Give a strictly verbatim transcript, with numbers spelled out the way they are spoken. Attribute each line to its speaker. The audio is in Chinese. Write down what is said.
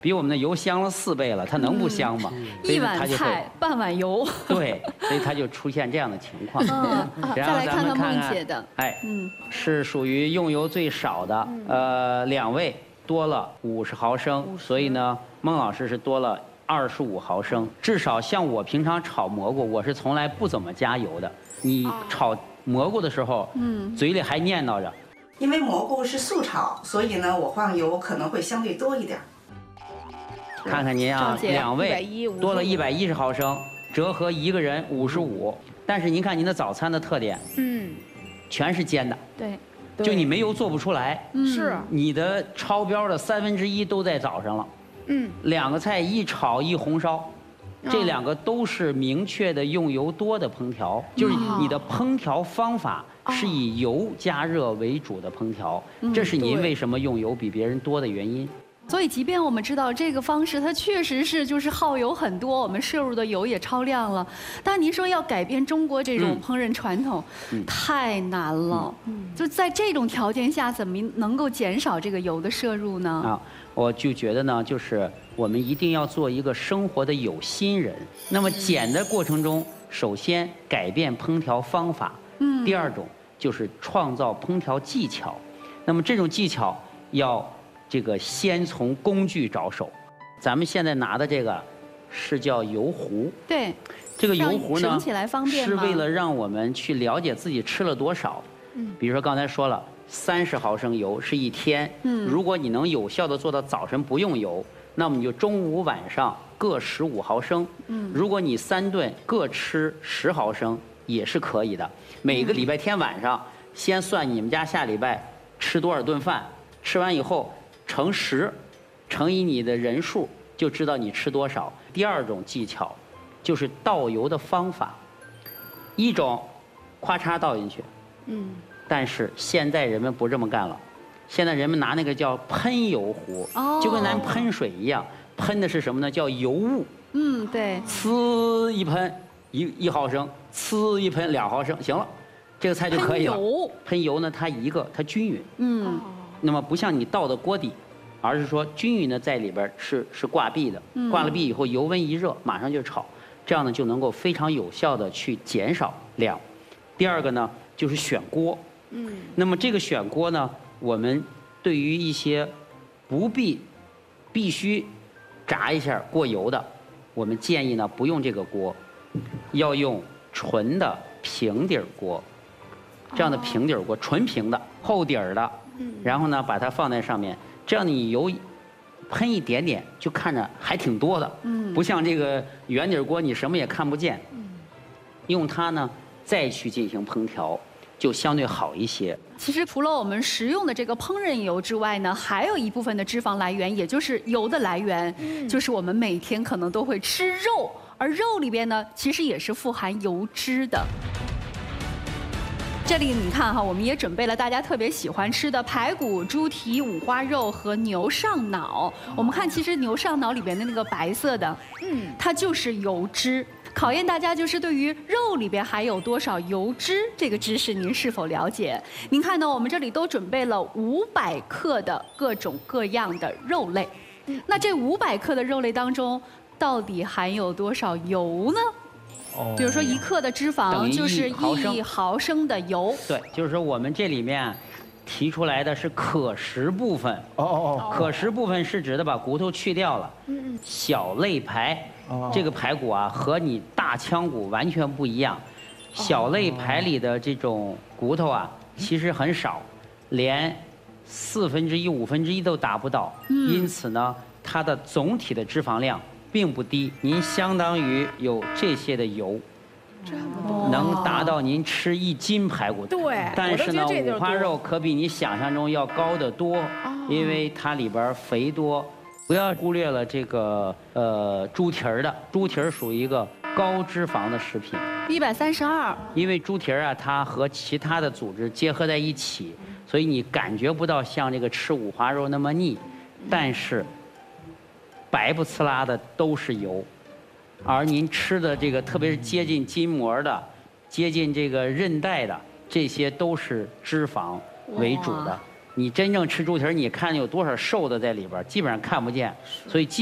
Speaker 1: 比我们的油香了四倍了，它能不香吗？
Speaker 2: 嗯、
Speaker 1: 所以
Speaker 2: 一碗
Speaker 1: 它就
Speaker 2: 菜半碗油。
Speaker 1: 对，所以它就出现这样的情况。
Speaker 2: 嗯，再来看看梦姐的，
Speaker 1: 哎，嗯，是属于用油最少的，呃，两位多了五十毫升，所以呢，孟老师是多了二十五毫升。至少像我平常炒蘑菇，我是从来不怎么加油的。你炒蘑菇的时候，嗯，嘴里还念叨着。
Speaker 3: 因为蘑菇是素炒，所以呢，我放油可能会相对多一点。
Speaker 1: 看看您啊，两位多了一百一十毫升，折合一个人五十五。但是您看您的早餐的特点，嗯，全是煎的，
Speaker 2: 对，
Speaker 1: 就你没油做不出来，
Speaker 2: 是
Speaker 1: 你的超标的三分之一都在早上了，嗯，两个菜一炒一红烧。这两个都是明确的用油多的烹调，就是你的烹调方法是以油加热为主的烹调，这是您为什么用油比别人多的原因。
Speaker 2: 所以，即便我们知道这个方式它确实是就是耗油很多，我们摄入的油也超量了，但您说要改变中国这种烹饪传统，嗯、太难了。嗯，就在这种条件下，怎么能够减少这个油的摄入呢？
Speaker 1: 啊，我就觉得呢，就是我们一定要做一个生活的有心人。那么减的过程中，首先改变烹调方法，嗯，第二种就是创造烹调技巧。那么这种技巧要。这个先从工具着手，咱们现在拿的这个是叫油壶。
Speaker 2: 对，
Speaker 1: 这个油壶呢，
Speaker 2: 起来方便
Speaker 1: 是为了让我们去了解自己吃了多少。嗯，比如说刚才说了，三十毫升油是一天。嗯，如果你能有效的做到早晨不用油，那么你就中午晚上各十五毫升。嗯，如果你三顿各吃十毫升也是可以的。每个礼拜天晚上，先算你们家下礼拜吃多少顿饭，吃完以后。乘十，乘以你的人数，就知道你吃多少。第二种技巧，就是倒油的方法。一种，咵嚓倒进去，嗯，但是现在人们不这么干了，现在人们拿那个叫喷油壶，哦，就跟咱喷水一样，喷的是什么呢？叫油雾。
Speaker 2: 嗯，对。
Speaker 1: 呲一喷一一毫升，呲一喷两毫升，行了，这个菜就可以了。
Speaker 2: 喷油，
Speaker 1: 喷油呢，它一个它均匀，嗯。那么不像你倒的锅底，而是说均匀的在里边是是挂壁的，挂了壁以后油温一热马上就炒，这样呢就能够非常有效的去减少量。第二个呢就是选锅，嗯，那么这个选锅呢，我们对于一些不必必须炸一下过油的，我们建议呢不用这个锅，要用纯的平底锅，这样的平底锅，纯平的厚底儿的。然后呢，把它放在上面，这样你油喷一点点，就看着还挺多的，嗯，不像这个圆底锅，你什么也看不见。嗯，用它呢，再去进行烹调，就相对好一些。
Speaker 2: 其实除了我们食用的这个烹饪油之外呢，还有一部分的脂肪来源，也就是油的来源，嗯、就是我们每天可能都会吃肉，而肉里边呢，其实也是富含油脂的。这里你看哈，我们也准备了大家特别喜欢吃的排骨、猪蹄、五花肉和牛上脑。我们看，其实牛上脑里边的那个白色的，嗯，它就是油脂。考验大家就是对于肉里边含有多少油脂这个知识，您是否了解？您看呢，我们这里都准备了五百克的各种各样的肉类。那这五百克的肉类当中，到底含有多少油呢？比如说一克的脂肪就是一毫升的油。
Speaker 1: 对，就是说我们这里面提出来的是可食部分。哦哦哦。可食部分是指的把骨头去掉了。嗯嗯。小肋排，这个排骨啊和你大腔骨完全不一样。小肋排里的这种骨头啊其实很少，连四分之一、五分之一都达不到。嗯。因此呢，它的总体的脂肪量并不低，您相当于有这些的油，这么多，能达到您吃一斤排骨。
Speaker 4: 对，
Speaker 1: 但是呢，五花肉可比你想象中要高得多，因为它里边肥多。不要忽略了这个呃猪蹄儿的，猪蹄儿属于一个高脂肪的食品。
Speaker 2: 一百三十二。
Speaker 1: 因为猪蹄儿啊，它和其他的组织结合在一起，所以你感觉不到像这个吃五花肉那么腻，但是。白不呲啦的都是油，而您吃的这个，特别是接近筋膜的、接近这个韧带的，这些都是脂肪为主的。 你真正吃猪蹄儿，你看有多少瘦的在里边儿，基本上看不见，所以。